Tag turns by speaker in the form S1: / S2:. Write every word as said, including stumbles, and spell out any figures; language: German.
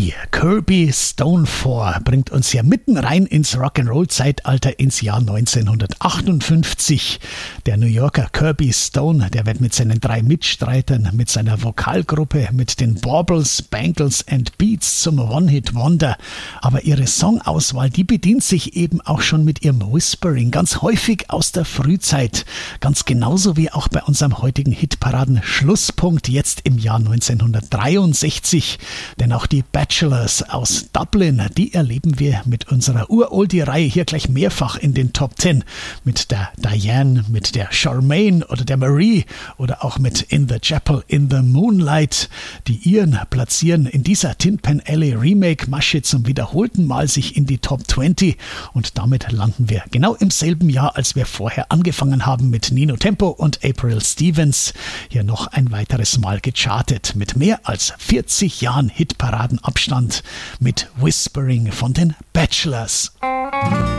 S1: Kirby, Kirby Stone vor, bringt uns hier mitten rein ins Rock'n'Roll-Zeitalter ins Jahr neunzehnhundertachtundfünfzig. Der New Yorker Kirby Stone, der wird mit seinen drei Mitstreitern, mit seiner Vokalgruppe, mit den Baubles, Bangles and Beats zum One-Hit-Wonder. Aber ihre Songauswahl, die bedient sich eben auch schon mit ihrem Whispering, ganz häufig aus der Frühzeit. Ganz genauso wie auch bei unserem heutigen Hitparaden-Schlusspunkt jetzt im Jahr neunzehnhundertdreiundsechzig. Denn auch die Bachelors aus Dublin, die erleben wir mit unserer Uroldie-Reihe hier gleich mehrfach in den Top Ten. Mit der Diane, mit der Charmaine oder der Marie oder auch mit In the Chapel in the Moonlight. Die Iren platzieren in dieser Tin Pan Alley Remake-Masche zum wiederholten Mal sich in die Top zwanzig und damit landen wir genau im selben Jahr, als wir vorher angefangen haben mit Nino Tempo und April Stevens. Hier noch ein weiteres Mal gechartet mit mehr als vierzig Jahren Hitparadenabstand mit Whispering von den Bachelors.